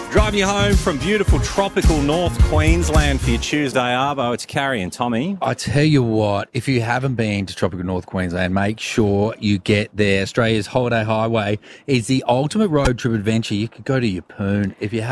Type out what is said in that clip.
Driving you home from beautiful tropical North Queensland for your Tuesday arvo. It's Carrie and Tommy. I tell you what, if you haven't been to tropical North Queensland, make sure you get there. Australia's Holiday Highway is the ultimate road trip adventure. You could go to Yeppoon if you